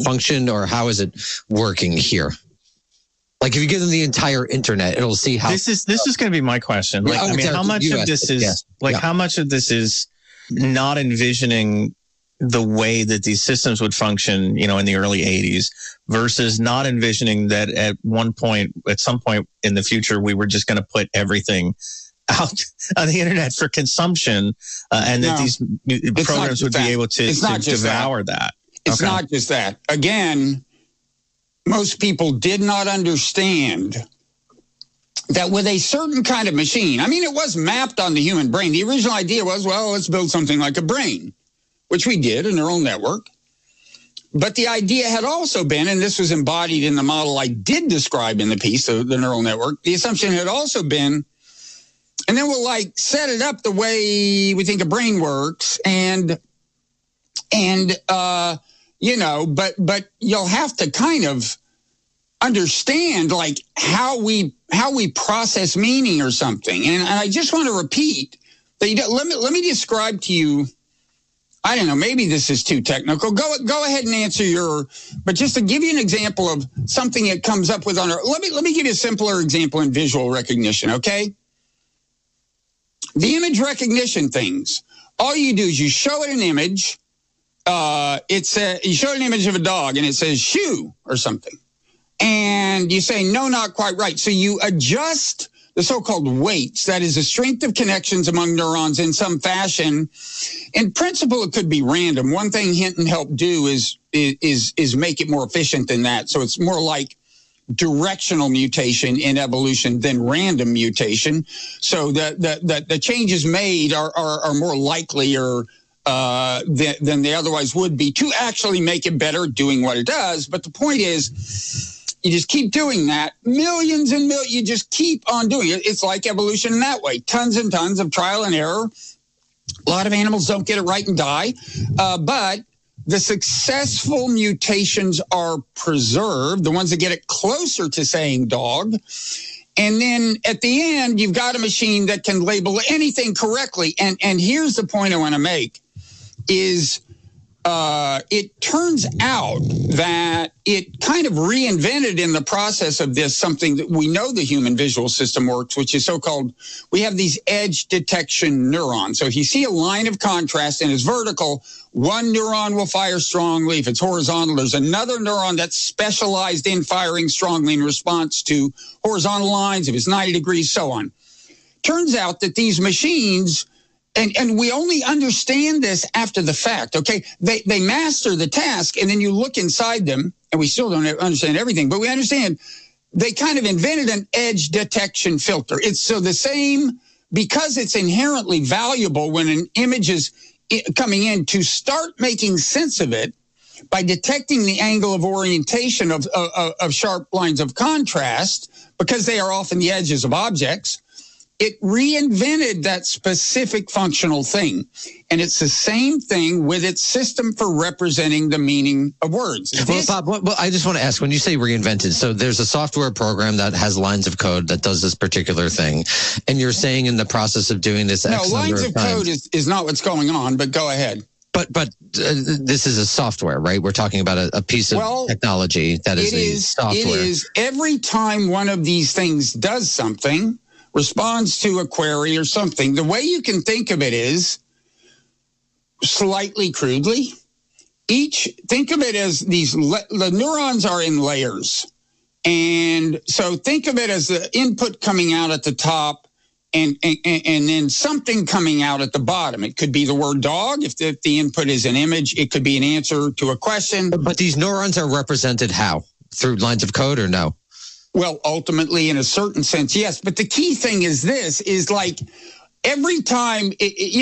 function, or how is it working here? Like, if you give them the entire internet, it'll see how this is going to be my question. Like, I mean, how much of this is how much of this is not envisioning the way that these systems would function, in the early 80s versus not envisioning that at some point in the future, we were just going to put everything out on the internet for consumption, and that these programs would be able to devour that. It's not just that. Again, most people did not understand that with a certain kind of machine, I mean, it was mapped on the human brain. The original idea was, well, let's build something like a brain, which we did, a neural network. But the idea had also been, and this was embodied in the model I did describe in the piece, the neural network, the assumption had also been, and then we'll set it up the way we think a brain works, but you'll have to kind of understand how we process meaning or something. And I just want to repeat that let me describe to you. I don't know, maybe this is too technical. Go ahead and answer but just to give you an example of something it comes up with let me give you a simpler example in visual recognition, okay? The image recognition things. All you do is you show it an image. You show an image of a dog and it says shoe or something. And you say, no, not quite right. So you adjust the so-called weights, that is the strength of connections among neurons in some fashion. In principle, it could be random. One thing Hinton helped do is make it more efficient than that. So it's more like directional mutation in evolution than random mutation. So the changes made are more likely than they otherwise would be to actually make it better doing what it does. But the point is, you just keep doing that. Millions and millions, you just keep on doing it. It's like evolution in that way. Tons and tons of trial and error. A lot of animals don't get it right and die. But the successful mutations are preserved, the ones that get it closer to saying dog. And then at the end, you've got a machine that can label anything correctly. And here's the point I want to make is it turns out that it kind of reinvented in the process of this something that we know the human visual system works, which is so-called, we have these edge detection neurons. So if you see a line of contrast and it's vertical, one neuron will fire strongly. If it's horizontal, there's another neuron that's specialized in firing strongly in response to horizontal lines. If it's 90 degrees, so on. Turns out that these machines, and we only understand this after the fact, okay? They master the task, and then you look inside them, and we still don't understand everything, but we understand they kind of invented an edge detection filter. It's so the same, because it's inherently valuable when an image is coming in, to start making sense of it by detecting the angle of orientation of sharp lines of contrast, because they are often the edges of objects. It reinvented that specific functional thing. And it's the same thing with its system for representing the meaning of words. Well, Bob, I just want to ask, when you say reinvented, so there's a software program that has lines of code that does this particular thing. And you're saying in the process of doing this... No, lines of code is not what's going on, but go ahead. But this is a software, right? We're talking about a piece of technology that is software. It is. Every time one of these things does something, responds to a query or something, the way you can think of it is, slightly crudely, think of it as the neurons are in layers. And so think of it as the input coming out at the top and then something coming out at the bottom. It could be the word dog. If the input is an image, it could be an answer to a question. But these neurons are represented how? Through lines of code or no? Well, ultimately, in a certain sense, yes. But the key thing is this, is like every time,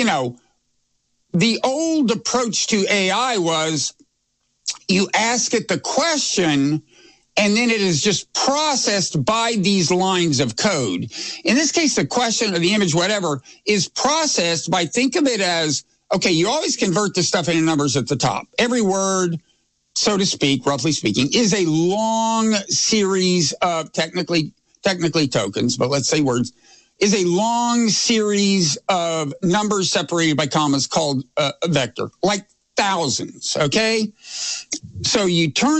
the old approach to AI was you ask it the question and then it is just processed by these lines of code. In this case, the question or the image, whatever, is processed by, think of it as, okay, you always convert the stuff into numbers at the top. Every word, so to speak, roughly speaking, is a long series of technically tokens, but let's say words, is a long series of numbers separated by commas called a vector, like thousands, okay? So you turn